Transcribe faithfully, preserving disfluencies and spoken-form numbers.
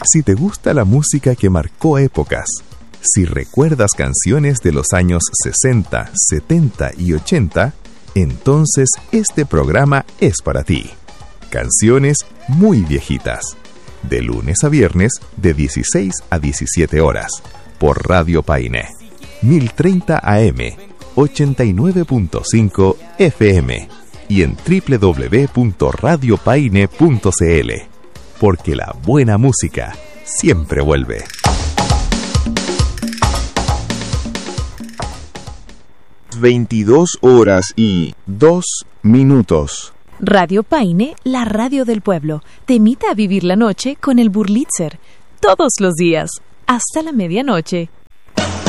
Si te gusta la música que marcó épocas, si recuerdas canciones de los años sesenta, setenta y ochenta, entonces este programa es para ti. Canciones muy viejitas. De lunes a viernes, de dieciséis a diecisiete horas, por Radio Paine. mil treinta A M, ochenta y nueve punto cinco F M y en doble u doble u doble u punto radio paine punto c l. Porque la buena música siempre vuelve. veintidós horas y dos minutos. Radio Paine, la radio del pueblo, te invita a vivir la noche con el Burlitzer. Todos los días, hasta la medianoche.